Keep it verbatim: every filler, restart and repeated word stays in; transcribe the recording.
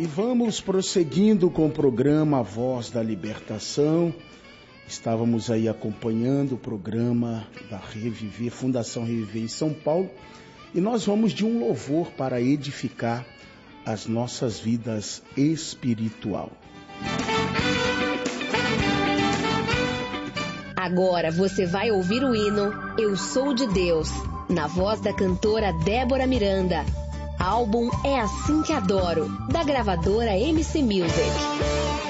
E vamos prosseguindo com o programa Voz da Libertação. Estávamos aí acompanhando o programa da Reviver, Fundação Reviver em São Paulo. E nós vamos de um louvor para edificar as nossas vidas espiritual. Agora você vai ouvir o hino Eu Sou de Deus, na voz da cantora Débora Miranda. Álbum É Assim Que Adoro, da gravadora M C Music.